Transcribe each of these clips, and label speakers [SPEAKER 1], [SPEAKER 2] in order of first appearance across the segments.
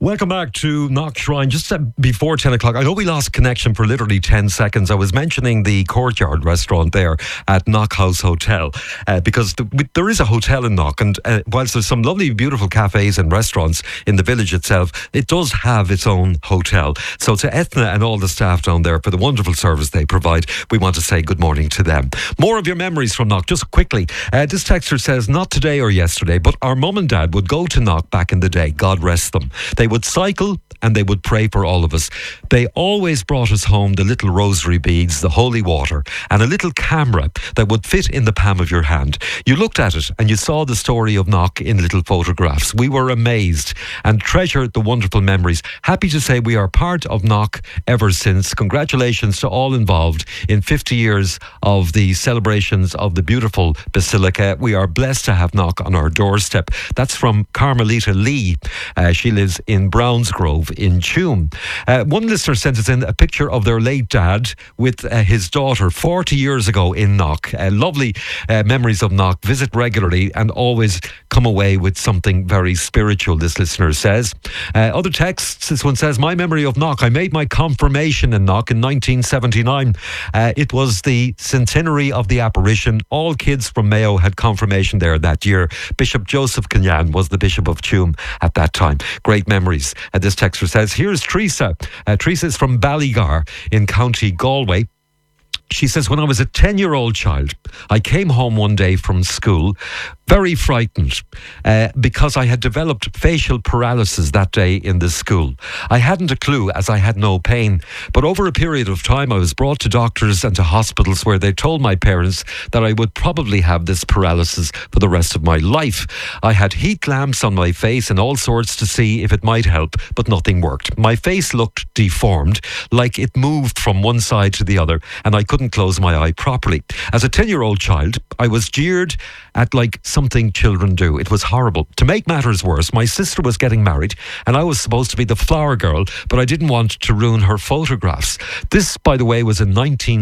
[SPEAKER 1] Welcome back to Knock Shrine. Just before 10 o'clock, I know we lost connection for literally 10 seconds. I was mentioning the Courtyard restaurant there at Knock House Hotel because there is a hotel in Knock, and whilst there's some lovely, beautiful cafes and restaurants in the village itself, it does have its own hotel. So to Ethna and all the staff down there for the wonderful service they provide, we want to say good morning to them. More of your memories from Knock, just quickly. This texter says, not today or yesterday, but our mum and dad would go to Knock back in the day, God rest them. They would cycle and they would pray for all of us. They always brought us home the little rosary beads, the holy water, and a little camera that would fit in the palm of your hand. You looked at it and you saw the story of Knock in little photographs. We were amazed and treasured the wonderful memories. Happy to say we are part of Knock ever since. Congratulations to all involved in 50 years of the celebrations of the beautiful Basilica. We are blessed to have Knock on our doorstep. That's from Carmelita Lee. She lives in Brownsgrove in Tuam. One listener sent us in a picture of their late dad with his daughter 40 years ago in Knock. Lovely memories of Knock. Visit regularly and always come away with something very spiritual, this listener says. Other texts, this one says, my memory of Knock, I made my confirmation in Knock in 1979. It was the centenary of the apparition. All kids from Mayo had confirmation there that year. Bishop Joseph Kenyan was the Bishop of Tuam at that time. Great memories. This texter says, here's Teresa. Teresa is from Ballygar in County Galway. She says, when I was a 10-year-old child, I came home one day from school very frightened because I had developed facial paralysis that day in the school. I hadn't a clue as I had no pain, but over a period of time I was brought to doctors and to hospitals where they told my parents that I would probably have this paralysis for the rest of my life. I had heat lamps on my face and all sorts to see if it might help, but nothing worked. My face looked deformed, like it moved from one side to the other, and I couldn't close my eye properly. As a 10-year-old child, I was jeered at like something children do. It was horrible. To make matters worse, my sister was getting married and I was supposed to be the flower girl, but I didn't want to ruin her photographs. This, by the way, was in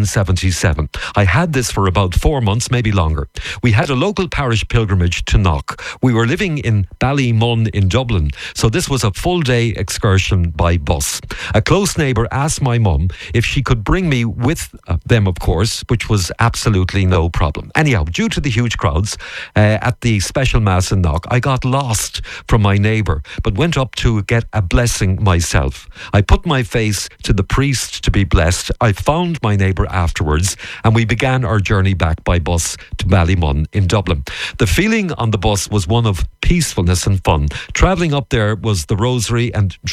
[SPEAKER 1] 1977. I had this for about 4 months, maybe longer. We had a local parish pilgrimage to Knock. We were living in Ballymun in Dublin, so this was a full-day excursion by bus. A close neighbour asked my mum if she could bring me with them, of course, which was absolutely no problem. Anyhow, due to the huge crowds at the special mass in Knock, I got lost from my neighbour, but went up to get a blessing myself. I put my face to the priest to be blessed. I found my neighbour afterwards, and we began our journey back by bus to Ballymun in Dublin. The feeling on the bus was one of peacefulness and fun. Travelling up there was the rosary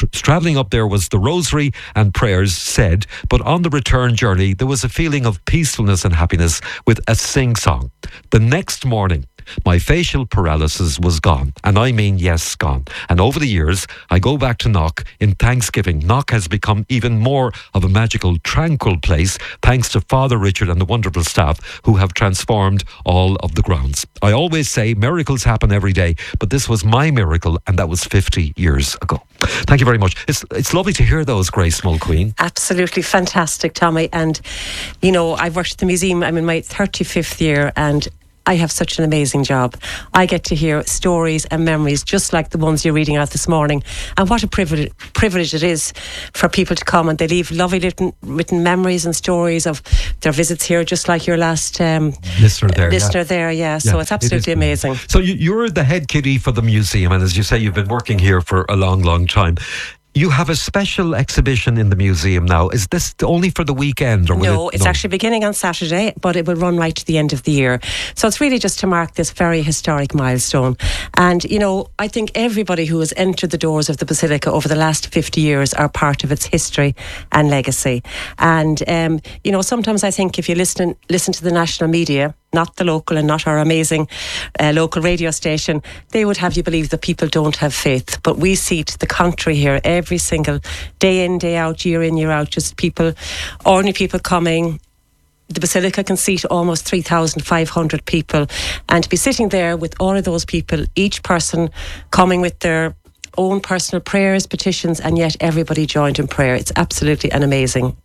[SPEAKER 1] and prayers said, but on the return journey there was a feeling of peacefulness and happiness with a sing-song. The next morning, my facial paralysis was gone, and I mean yes, gone. And over the years, I go back to Knock in thanksgiving. Knock has become even more of a magical, tranquil place thanks to Father Richard and the wonderful staff who have transformed all of the grounds. I always say miracles happen every day, but this was my miracle, and that was 50 years ago. Thank you very much. It's lovely to hear those, Grace Mulqueen.
[SPEAKER 2] Absolutely fantastic, Tommy. And, you know, I've worked at the museum. I'm in my 35th year, and I have such an amazing job. I get to hear stories and memories just like the ones you're reading out this morning. And what a privilege it is for people to come and they leave lovely written memories and stories of their visits here, just like your last listener there. So it's absolutely amazing.
[SPEAKER 1] So you're the head kiddie for the museum, and as you say, you've been working here for a long, long time. You have a special exhibition in the museum now. Is this only for the weekend?
[SPEAKER 2] No, it's actually beginning on Saturday, but it will run right to the end of the year. So it's really just to mark this very historic milestone. And, you know, I think everybody who has entered the doors of the Basilica over the last 50 years are part of its history and legacy. And, you know, sometimes I think if you listen to the national media, not the local and not our amazing local radio station, they would have you believe that people don't have faith. But we see to the contrary here every single day in, day out, year in, year out, just people, ordinary people coming. The Basilica can seat almost 3,500 people, and to be sitting there with all of those people, each person coming with their own personal prayers, petitions, and yet everybody joined in prayer. It's absolutely an amazing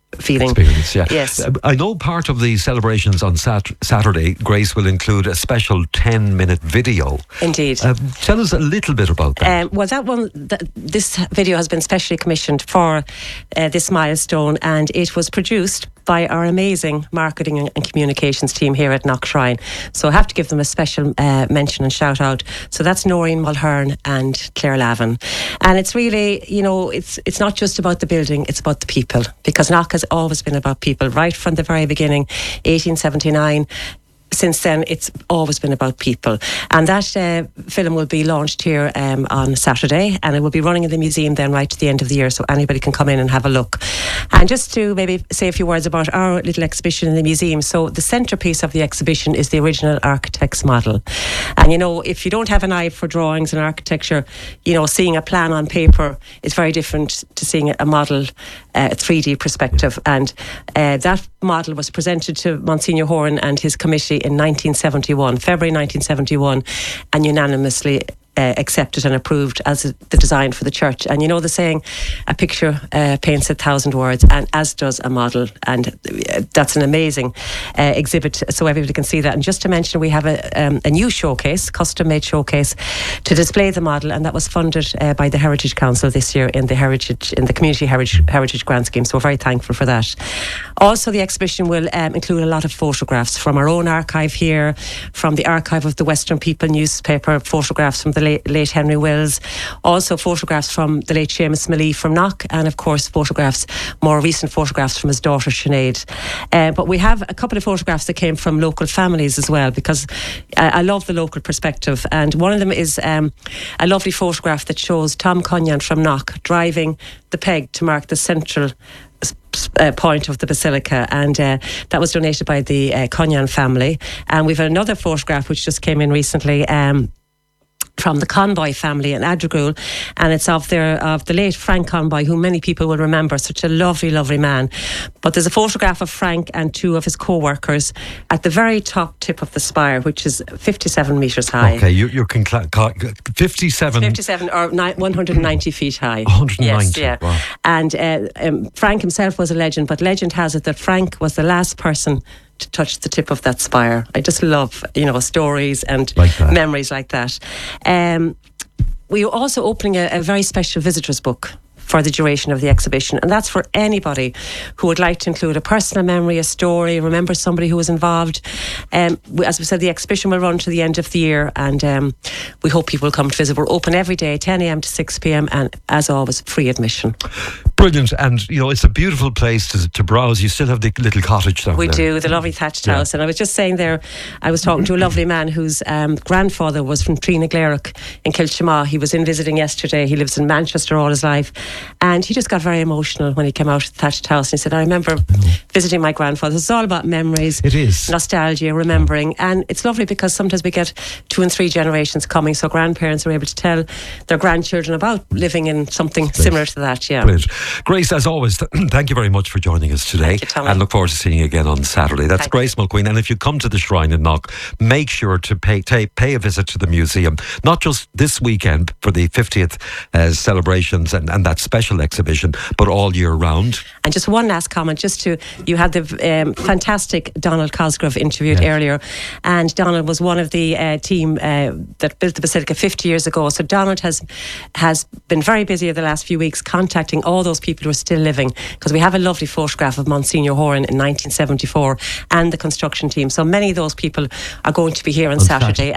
[SPEAKER 2] feeling.
[SPEAKER 1] Experience, yeah.
[SPEAKER 2] Yes.
[SPEAKER 1] I know part of the celebrations on Saturday, Grace, will include a special 10-minute video.
[SPEAKER 2] Indeed.
[SPEAKER 1] Tell us a little bit about that.
[SPEAKER 2] Well, this video has been specially commissioned for this milestone, and it was produced by our amazing marketing and communications team here at Knockshrine. So I have to give them a special mention and shout out. So that's Noreen Mulhern and Claire Lavin. And it's really, it's not just about the building, it's about the people, because Knock has always been about people, right from the very beginning, 1879. Since then, it's always been about people. And that film will be launched here on Saturday, and it will be running in the museum then right to the end of the year, so anybody can come in and have a look. And just to maybe say a few words about our little exhibition in the museum. So the centrepiece of the exhibition is the original architect's model. And, if you don't have an eye for drawings and architecture, seeing a plan on paper is very different to seeing a model, a 3D perspective. And that model was presented to Monsignor Horan and his committee in 1971, February 1971, and unanimously accepted and approved as the design for the church. And the saying, a picture paints 1,000 words, and as does a model. And that's an amazing exhibit, so everybody can see that. And just to mention, we have a new showcase, custom-made showcase, to display the model, and that was funded by the Heritage Council this year in the Community Heritage Grant Scheme. So we're very thankful for that. Also, the exhibition will include a lot of photographs from our own archive here, from the archive of the Western People newspaper, photographs from the late Henry Wills, also photographs from the late Seamus Millie from Knock, and of course more recent photographs from his daughter Sinead. But we have a couple of photographs that came from local families as well, because I love the local perspective, and one of them is a lovely photograph that shows Tom Cunyan from Knock driving the peg to mark the central point of the basilica, and that was donated by the Cunyan family. And we've another photograph which just came in recently from the Conboy family in Adrigul, and it's of the late Frank Conboy, who many people will remember, such a lovely, lovely man. But there's a photograph of Frank and two of his co-workers at the very top tip of the spire, which is 57 metres high.
[SPEAKER 1] Okay, you can 57
[SPEAKER 2] or 190 feet high.
[SPEAKER 1] 190.
[SPEAKER 2] Yes, yeah.
[SPEAKER 1] Wow.
[SPEAKER 2] And Frank himself was a legend, but legend has it that Frank was the last person to touch the tip of that spire. I just love, stories and memories like that. We're also opening a very special visitors book for the duration of the exhibition, and that's for anybody who would like to include a personal memory, a story, remember somebody who was involved. As we said, the exhibition will run to the end of the year, and we hope people will come to visit. We're open every day, 10 a.m. to 6 p.m, and as always, free admission.
[SPEAKER 1] Brilliant. And it's a beautiful place to browse. You still have the little cottage down there.
[SPEAKER 2] We do, the lovely thatched house. And I was just saying there, I was talking to a lovely man whose grandfather was from Trinaglarroch in Kilchamaugh. He was in visiting yesterday. He lives in Manchester all his life, and he just got very emotional when he came out of the thatched house, and he said, I remember visiting my grandfather. It's all about memories.
[SPEAKER 1] It is.
[SPEAKER 2] Nostalgia, remembering. And it's lovely because sometimes we get 2 and 3 generations coming, so grandparents are able to tell their grandchildren about living in something similar to that. Yeah.
[SPEAKER 1] Brilliant. Grace, as always, thank you very much for joining us today.
[SPEAKER 2] Thank you, Tommy.
[SPEAKER 1] And look forward to seeing you again on Saturday. That's Grace Mulqueen. And if you come to the Shrine in Knock, make sure to pay a visit to the museum, not just this weekend for the 50th celebrations and that special exhibition, but all year round. And
[SPEAKER 2] just one last comment, you had the fantastic Donald Cosgrove interviewed earlier, and Donald was one of the team that built the Basilica 50 years ago. So Donald has been very busy over the last few weeks contacting all those people who are still living, because we have a lovely photograph of Monsignor Horan in 1974 and the construction team. So many of those people are going to be here on Saturday.